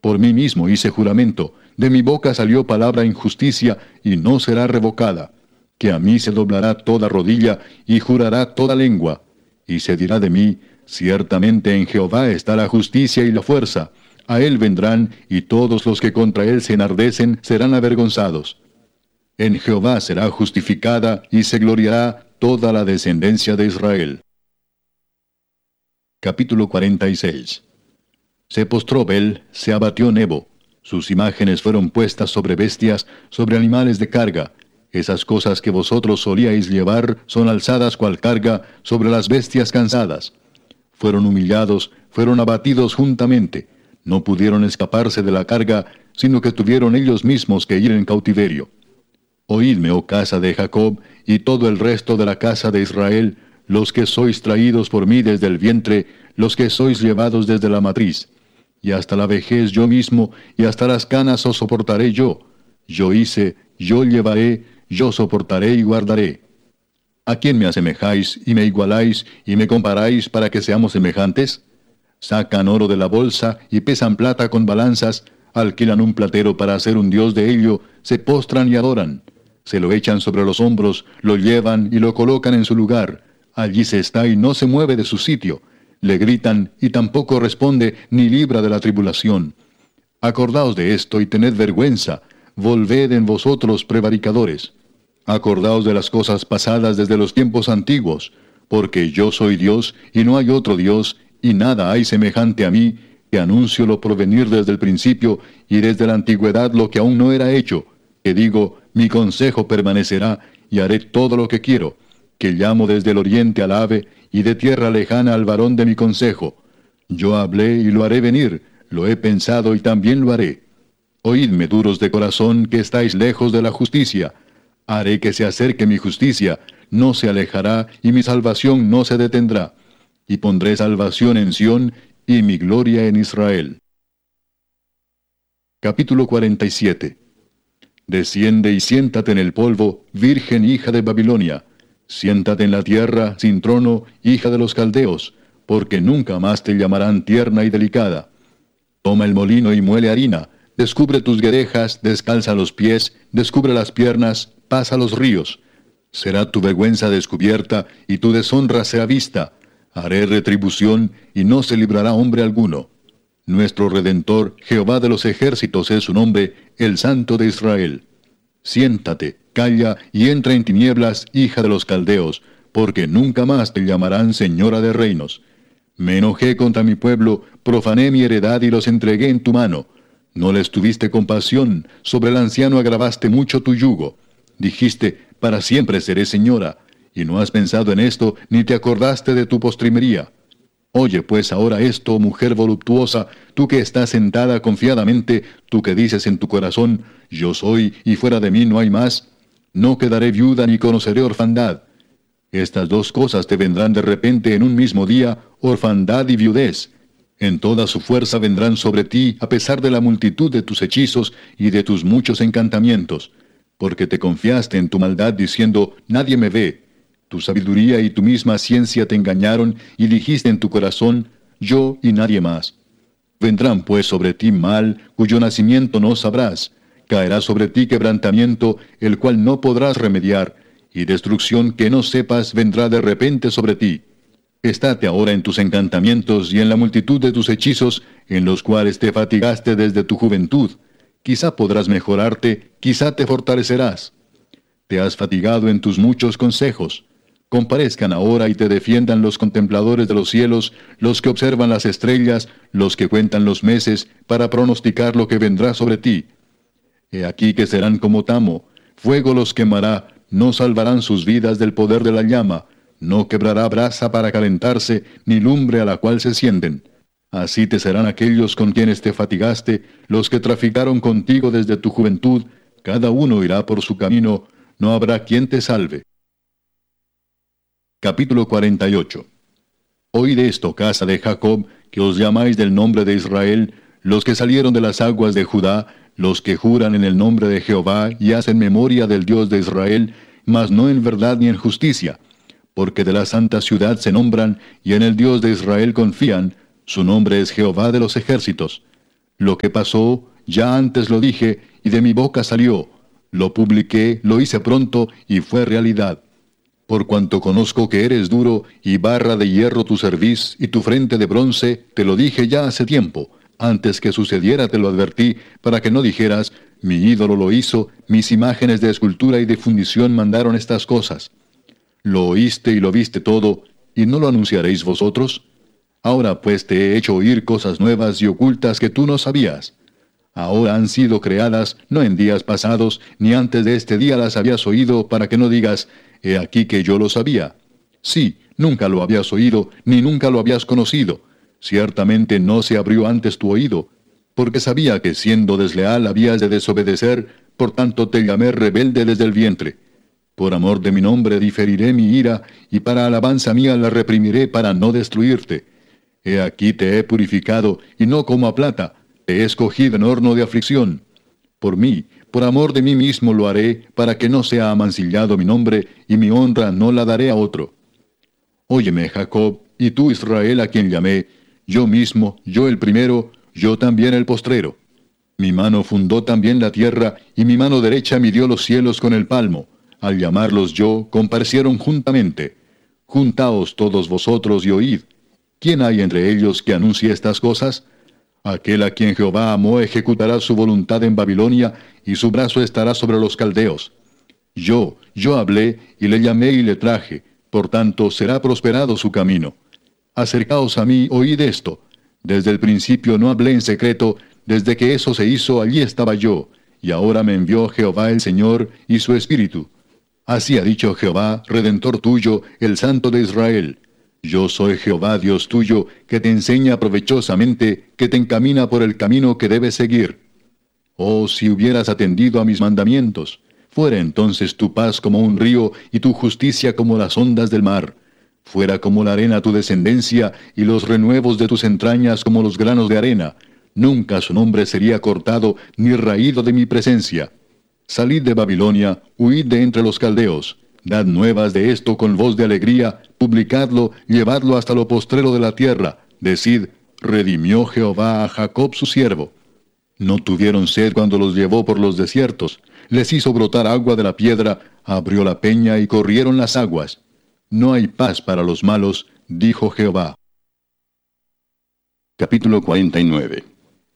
Por mí mismo hice juramento, de mi boca salió palabra injusticia, y no será revocada. Que a mí se doblará toda rodilla, y jurará toda lengua. Y se dirá de mí, ciertamente en Jehová está la justicia y la fuerza. A él vendrán, y todos los que contra él se enardecen serán avergonzados. En Jehová será justificada, y se gloriará toda la descendencia de Israel. Capítulo 46. Se postró Bel, se abatió Nebo. Sus imágenes fueron puestas sobre bestias, sobre animales de carga. Esas cosas que vosotros solíais llevar son alzadas cual carga sobre las bestias cansadas. Fueron humillados, fueron abatidos juntamente. No pudieron escaparse de la carga, sino que tuvieron ellos mismos que ir en cautiverio. Oídme, oh casa de Jacob, y todo el resto de la casa de Israel, los que sois traídos por mí desde el vientre, los que sois llevados desde la matriz. Y hasta la vejez yo mismo, y hasta las canas os soportaré yo. Yo hice, yo llevaré, yo soportaré y guardaré. ¿A quién me asemejáis, y me igualáis, y me comparáis para que seamos semejantes? Sacan oro de la bolsa, y pesan plata con balanzas, alquilan un platero para hacer un dios de ello, se postran y adoran. Se lo echan sobre los hombros, lo llevan y lo colocan en su lugar. Allí se está y no se mueve de su sitio. Le gritan y tampoco responde ni libra de la tribulación. Acordaos de esto y tened vergüenza. Volved en vosotros, prevaricadores. Acordaos de las cosas pasadas desde los tiempos antiguos, porque yo soy Dios y no hay otro Dios, y nada hay semejante a mí, que anuncio lo por venir desde el principio y desde la antigüedad lo que aún no era hecho, que digo, mi consejo permanecerá, y haré todo lo que quiero, que llamo desde el oriente al ave, y de tierra lejana al varón de mi consejo. Yo hablé y lo haré venir, lo he pensado y también lo haré. Oídme, duros de corazón, que estáis lejos de la justicia. Haré que se acerque mi justicia, no se alejará, y mi salvación no se detendrá. Y pondré salvación en Sión, y mi gloria en Israel. Capítulo 47. Desciende y siéntate en el polvo, virgen hija de Babilonia. Siéntate en la tierra, sin trono, hija de los caldeos, porque nunca más te llamarán tierna y delicada. Toma el molino y muele harina, descubre tus guedejas, descalza los pies, descubre las piernas, pasa los ríos. Será tu vergüenza descubierta, y tu deshonra será vista. Haré retribución, y no se librará hombre alguno. Nuestro Redentor, Jehová de los ejércitos es su nombre, el Santo de Israel. Siéntate, calla y entra en tinieblas, hija de los caldeos, porque nunca más te llamarán señora de reinos. Me enojé contra mi pueblo, profané mi heredad y los entregué en tu mano. No les tuviste compasión, sobre el anciano agravaste mucho tu yugo. Dijiste, para siempre seré señora, y no has pensado en esto, ni te acordaste de tu postrimería. Oye pues ahora esto, mujer voluptuosa, tú que estás sentada confiadamente, tú que dices en tu corazón, yo soy, y fuera de mí no hay más. No quedaré viuda ni conoceré orfandad. Estas dos cosas te vendrán de repente en un mismo día, orfandad y viudez. En toda su fuerza vendrán sobre ti, a pesar de la multitud de tus hechizos y de tus muchos encantamientos. Porque te confiaste en tu maldad diciendo, nadie me ve. Tu sabiduría y tu misma ciencia te engañaron, y dijiste en tu corazón, yo y nadie más. Vendrán pues sobre ti mal, cuyo nacimiento no sabrás. Caerá sobre ti quebrantamiento, el cual no podrás remediar, y destrucción que no sepas vendrá de repente sobre ti. Estate ahora en tus encantamientos y en la multitud de tus hechizos, en los cuales te fatigaste desde tu juventud. Quizá podrás mejorarte, quizá te fortalecerás. Te has fatigado en tus muchos consejos. Comparezcan ahora y te defiendan los contempladores de los cielos, los que observan las estrellas, los que cuentan los meses, para pronosticar lo que vendrá sobre ti. He aquí que serán como tamo, fuego los quemará, no salvarán sus vidas del poder de la llama, no quebrará brasa para calentarse, ni lumbre a la cual se sienten. Así te serán aquellos con quienes te fatigaste, los que traficaron contigo desde tu juventud, cada uno irá por su camino, no habrá quien te salve. Capítulo 48. Oíd esto, casa de Jacob, que os llamáis del nombre de Israel, los que salieron de las aguas de Judá, los que juran en el nombre de Jehová y hacen memoria del Dios de Israel, mas no en verdad ni en justicia, porque de la santa ciudad se nombran y en el Dios de Israel confían, su nombre es Jehová de los ejércitos. Lo que pasó, ya antes lo dije, y de mi boca salió. Lo publiqué, lo hice pronto, y fue realidad. Por cuanto conozco que eres duro, y barra de hierro tu cerviz, y tu frente de bronce, te lo dije ya hace tiempo. Antes que sucediera te lo advertí, para que no dijeras, mi ídolo lo hizo, mis imágenes de escultura y de fundición mandaron estas cosas. Lo oíste y lo viste todo, ¿y no lo anunciaréis vosotros? Ahora pues te he hecho oír cosas nuevas y ocultas que tú no sabías. Ahora han sido creadas, no en días pasados, ni antes de este día las habías oído, para que no digas, he aquí que yo lo sabía. Sí, nunca lo habías oído, ni nunca lo habías conocido. Ciertamente no se abrió antes tu oído, porque sabía que siendo desleal habías de desobedecer, por tanto te llamé rebelde desde el vientre. Por amor de mi nombre diferiré mi ira, y para alabanza mía la reprimiré para no destruirte. He aquí te he purificado, y no como a plata, te he escogido en horno de aflicción. Por mí, por amor de mí mismo lo haré, para que no sea amancillado mi nombre, y mi honra no la daré a otro. Óyeme, Jacob, y tú, Israel, a quien llamé, yo mismo, yo el primero, yo también el postrero. Mi mano fundó también la tierra, y mi mano derecha midió los cielos con el palmo. Al llamarlos yo, comparecieron juntamente. Juntaos todos vosotros y oíd. ¿Quién hay entre ellos que anuncie estas cosas? Aquel a quien Jehová amó ejecutará su voluntad en Babilonia, y su brazo estará sobre los caldeos. Yo hablé, y le llamé y le traje, por tanto será prosperado su camino. Acercaos a mí, oíd esto. Desde el principio no hablé en secreto, desde que eso se hizo allí estaba yo, y ahora me envió Jehová el Señor y su Espíritu. Así ha dicho Jehová, Redentor tuyo, el Santo de Israel. Yo soy Jehová Dios tuyo, que te enseña provechosamente, que te encamina por el camino que debes seguir. Oh, si hubieras atendido a mis mandamientos, fuera entonces tu paz como un río y tu justicia como las ondas del mar. Fuera como la arena tu descendencia y los renuevos de tus entrañas como los granos de arena. Nunca su nombre sería cortado ni raído de mi presencia. Salid de Babilonia, huid de entre los caldeos. Dad nuevas de esto con voz de alegría, publicadlo, llevadlo hasta lo postrero de la tierra. Decid, redimió Jehová a Jacob su siervo. No tuvieron sed cuando los llevó por los desiertos. Les hizo brotar agua de la piedra, abrió la peña y corrieron las aguas. No hay paz para los malos, dijo Jehová. Capítulo 49.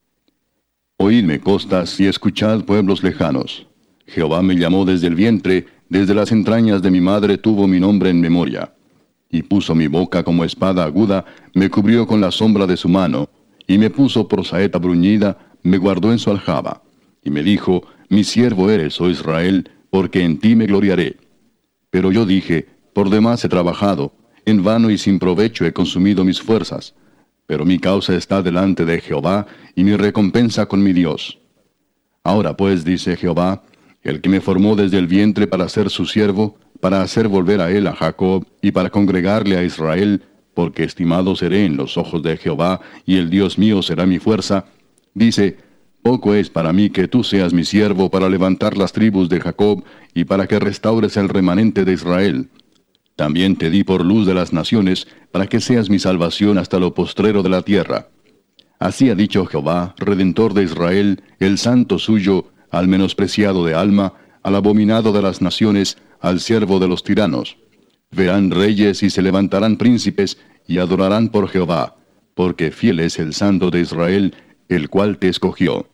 Oídme, costas, y escuchad, pueblos lejanos. Jehová me llamó desde el vientre, desde las entrañas de mi madre tuvo mi nombre en memoria. Y puso mi boca como espada aguda, me cubrió con la sombra de su mano, y me puso por saeta bruñida, me guardó en su aljaba. Y me dijo, mi siervo eres, oh Israel, porque en ti me gloriaré. Pero yo dije, por demás he trabajado, en vano y sin provecho he consumido mis fuerzas. Pero mi causa está delante de Jehová, y mi recompensa con mi Dios. Ahora pues, dice Jehová, el que me formó desde el vientre para ser su siervo, para hacer volver a él a Jacob, y para congregarle a Israel, porque estimado seré en los ojos de Jehová, y el Dios mío será mi fuerza, dice, poco es para mí que tú seas mi siervo para levantar las tribus de Jacob, y para que restaures el remanente de Israel. También te di por luz de las naciones, para que seas mi salvación hasta lo postrero de la tierra. Así ha dicho Jehová, Redentor de Israel, el santo suyo, al menospreciado de alma, al abominado de las naciones, al siervo de los tiranos. Verán reyes y se levantarán príncipes, y adorarán por Jehová, porque fiel es el santo de Israel, el cual te escogió.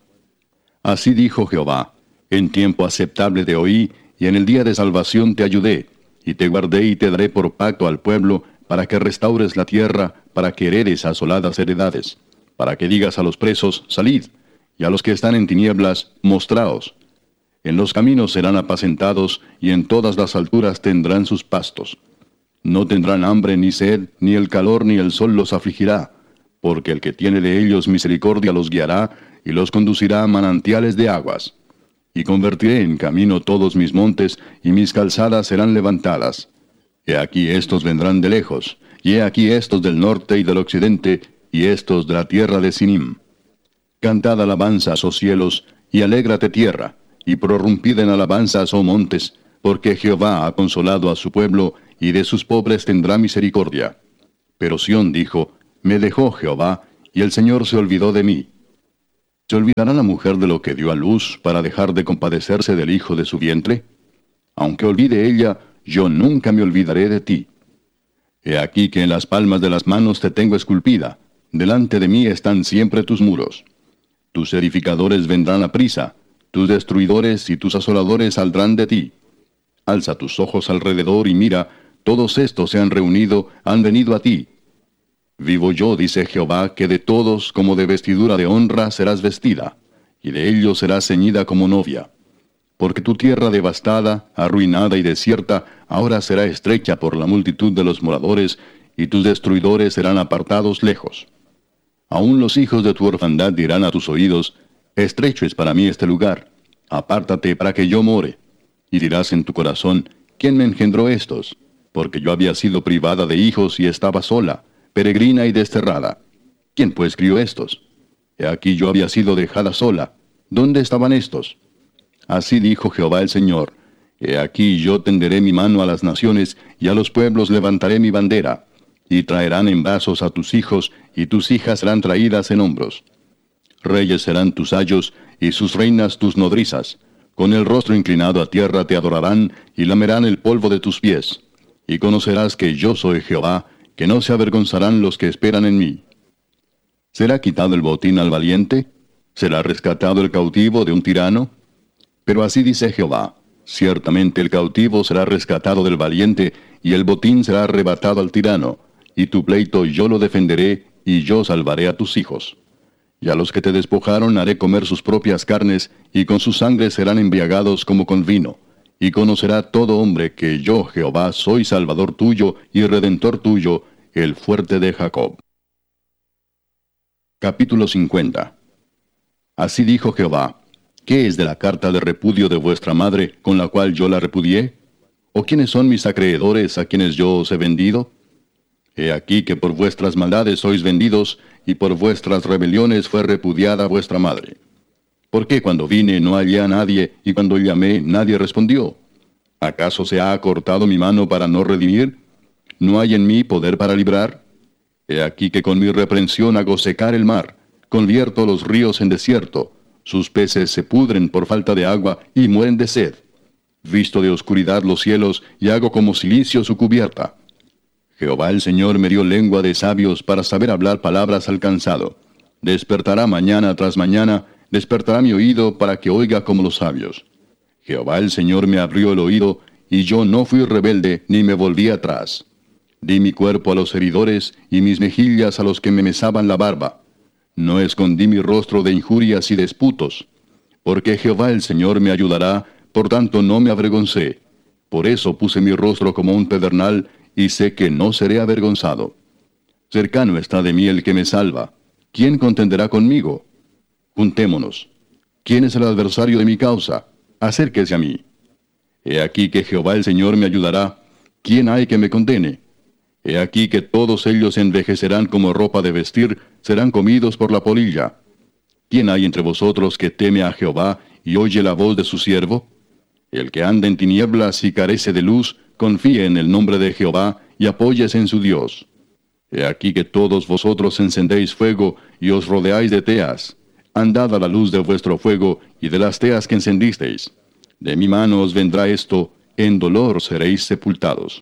Así dijo Jehová, en tiempo aceptable te oí, y en el día de salvación te ayudé, y te guardé y te daré por pacto al pueblo, para que restaures la tierra, para que heredes asoladas heredades, para que digas a los presos, salid, y a los que están en tinieblas, mostraos. En los caminos serán apacentados, y en todas las alturas tendrán sus pastos. No tendrán hambre ni sed, ni el calor ni el sol los afligirá, porque el que tiene de ellos misericordia los guiará, y los conducirá a manantiales de aguas. Y convertiré en camino todos mis montes, y mis calzadas serán levantadas. He aquí estos vendrán de lejos, y he aquí estos del norte y del occidente, y estos de la tierra de Sinim. Cantad alabanzas, oh cielos, y alégrate tierra, y prorrumpid en alabanzas, oh montes, porque Jehová ha consolado a su pueblo, y de sus pobres tendrá misericordia. Pero Sión dijo, me dejó Jehová, y el Señor se olvidó de mí. ¿Se olvidará la mujer de lo que dio a luz para dejar de compadecerse del hijo de su vientre? Aunque olvide ella, yo nunca me olvidaré de ti. He aquí que en las palmas de las manos te tengo esculpida, delante de mí están siempre tus muros. Tus edificadores vendrán a prisa, tus destruidores y tus asoladores saldrán de ti. Alza tus ojos alrededor y mira, todos estos se han reunido, han venido a ti. Vivo yo, dice Jehová, que de todos como de vestidura de honra serás vestida, y de ellos serás ceñida como novia. Porque tu tierra devastada, arruinada y desierta, ahora será estrecha por la multitud de los moradores, y tus destruidores serán apartados lejos. Aún los hijos de tu orfandad dirán a tus oídos, estrecho es para mí este lugar, apártate para que yo more. Y dirás en tu corazón, ¿quién me engendró estos? Porque yo había sido privada de hijos y estaba sola, peregrina y desterrada. ¿Quién pues crió estos? He aquí yo había sido dejada sola. ¿Dónde estaban estos? Así dijo Jehová el Señor. He aquí yo tenderé mi mano a las naciones, y a los pueblos levantaré mi bandera. Y traerán en brazos a tus hijos, y tus hijas serán traídas en hombros. Reyes serán tus ayos, y sus reinas tus nodrizas. Con el rostro inclinado a tierra te adorarán, y lamerán el polvo de tus pies. Y conocerás que yo soy Jehová, que no se avergonzarán los que esperan en mí. ¿Será quitado el botín al valiente? ¿Será rescatado el cautivo de un tirano? Pero así dice Jehová, ciertamente el cautivo será rescatado del valiente, y el botín será arrebatado al tirano, y tu pleito yo lo defenderé, y yo salvaré a tus hijos. Y a los que te despojaron haré comer sus propias carnes, y con su sangre serán embriagados como con vino. Y conocerá todo hombre que yo, Jehová, soy Salvador tuyo y Redentor tuyo, el fuerte de Jacob. Capítulo 50. Así dijo Jehová, ¿qué es de la carta de repudio de vuestra madre, con la cual yo la repudié? ¿O quiénes son mis acreedores a quienes yo os he vendido? He aquí que por vuestras maldades sois vendidos, y por vuestras rebeliones fue repudiada vuestra madre. ¿Por qué cuando vine no hallé a nadie, y cuando llamé nadie respondió? ¿Acaso se ha acortado mi mano para no redimir? ¿No hay en mí poder para librar? He aquí que con mi reprensión hago secar el mar, convierto los ríos en desierto, sus peces se pudren por falta de agua y mueren de sed. Visto de oscuridad los cielos, y hago como silicio su cubierta. Jehová el Señor me dio lengua de sabios para saber hablar palabras al cansado. Despertará mañana tras mañana, despertará mi oído para que oiga como los sabios. Jehová el Señor me abrió el oído, y yo no fui rebelde, ni me volví atrás. Di mi cuerpo a los heridores, y mis mejillas a los que me mesaban la barba. No escondí mi rostro de injurias y disputos. Porque Jehová el Señor me ayudará, por tanto no me avergoncé. Por eso puse mi rostro como un pedernal, y sé que no seré avergonzado. Cercano está de mí el que me salva. ¿Quién contenderá conmigo? Juntémonos. ¿Quién es el adversario de mi causa? Acérquese a mí. He aquí que Jehová el Señor me ayudará. ¿Quién hay que me condene? He aquí que todos ellos envejecerán como ropa de vestir, serán comidos por la polilla. ¿Quién hay entre vosotros que teme a Jehová y oye la voz de su siervo? El que anda en tinieblas y carece de luz, confíe en el nombre de Jehová y apóyese en su Dios. He aquí que todos vosotros encendéis fuego y os rodeáis de teas. Andad a la luz de vuestro fuego y de las teas que encendisteis. De mi mano os vendrá esto, en dolor seréis sepultados.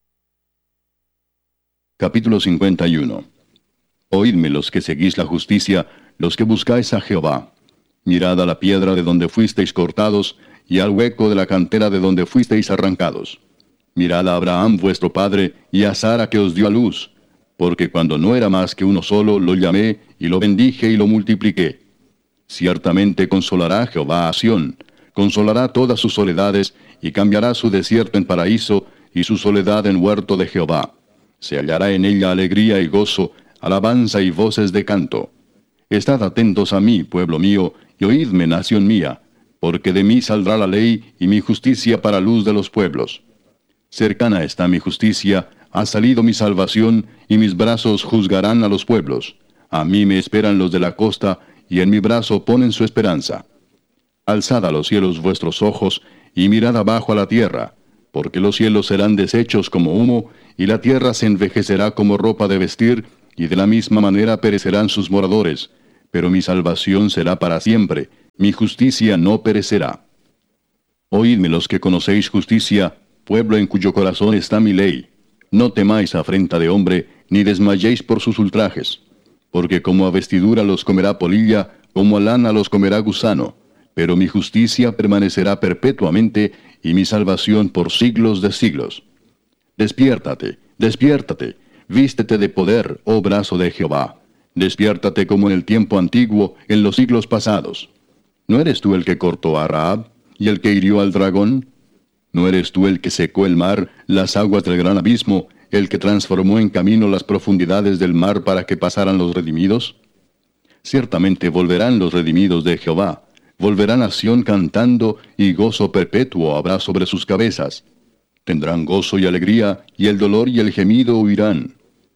Capítulo 51. Oídme los que seguís la justicia, los que buscáis a Jehová. Mirad a la piedra de donde fuisteis cortados, y al hueco de la cantera de donde fuisteis arrancados. Mirad a Abraham vuestro padre, y a Sara que os dio a luz, porque cuando no era más que uno solo, lo llamé, y lo bendije y lo multipliqué. Ciertamente consolará Jehová a Sión, consolará todas sus soledades, y cambiará su desierto en paraíso, y su soledad en huerto de Jehová. Se hallará en ella alegría y gozo, alabanza y voces de canto. Estad atentos a mí, pueblo mío, y oídme, nación mía, porque de mí saldrá la ley y mi justicia para luz de los pueblos. Cercana está mi justicia, ha salido mi salvación, y mis brazos juzgarán a los pueblos. A mí me esperan los de la costa, y en mi brazo ponen su esperanza. Alzad a los cielos vuestros ojos, y mirad abajo a la tierra, porque los cielos serán deshechos como humo, y la tierra se envejecerá como ropa de vestir, y de la misma manera perecerán sus moradores, pero mi salvación será para siempre, mi justicia no perecerá. Oídme los que conocéis justicia, pueblo en cuyo corazón está mi ley. No temáis afrenta de hombre, ni desmayéis por sus ultrajes. Porque como a vestidura los comerá polilla, como a lana los comerá gusano. Pero mi justicia permanecerá perpetuamente, y mi salvación por siglos de siglos. Despiértate, despiértate, vístete de poder, oh brazo de Jehová. Despiértate como en el tiempo antiguo, en los siglos pasados. ¿No eres tú el que cortó a Rahab, y el que hirió al dragón? ¿No eres tú el que secó el mar, las aguas del gran abismo, el que transformó en camino las profundidades del mar para que pasaran los redimidos? Ciertamente volverán los redimidos de Jehová, volverán a Sión cantando, y gozo perpetuo habrá sobre sus cabezas. Tendrán gozo y alegría, y el dolor y el gemido huirán.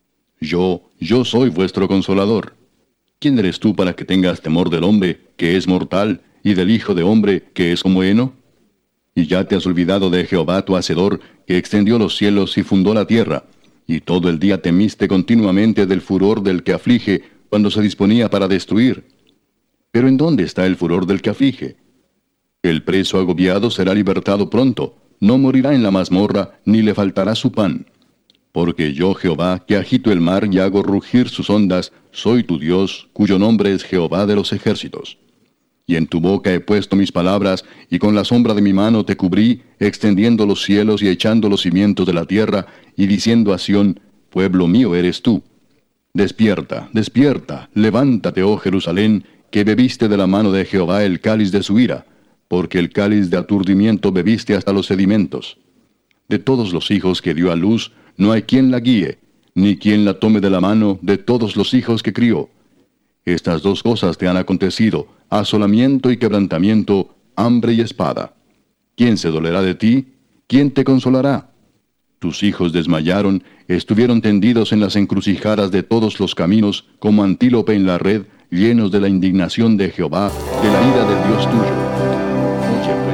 Yo soy vuestro consolador. ¿Quién eres tú para que tengas temor del hombre, que es mortal, y del hijo de hombre, que es como heno? Y ya te has olvidado de Jehová tu Hacedor, que extendió los cielos y fundó la tierra, y todo el día temiste continuamente del furor del que aflige, cuando se disponía para destruir. Pero ¿en dónde está el furor del que aflige? El preso agobiado será libertado pronto, no morirá en la mazmorra, ni le faltará su pan. Porque yo, Jehová, que agito el mar y hago rugir sus ondas, soy tu Dios, cuyo nombre es Jehová de los ejércitos. Y en tu boca he puesto mis palabras, y con la sombra de mi mano te cubrí, extendiendo los cielos y echando los cimientos de la tierra, y diciendo a Sión, pueblo mío eres tú. Despierta, despierta, levántate, oh Jerusalén, que bebiste de la mano de Jehová el cáliz de su ira, porque el cáliz de aturdimiento bebiste hasta los sedimentos. De todos los hijos que dio a luz, no hay quien la guíe, ni quien la tome de la mano de todos los hijos que crió. Estas dos cosas te han acontecido, asolamiento y quebrantamiento, hambre y espada. ¿Quién se dolerá de ti? ¿Quién te consolará? Tus hijos desmayaron, estuvieron tendidos en las encrucijadas de todos los caminos, como antílope en la red, llenos de la indignación de Jehová, de la ira del Dios tuyo.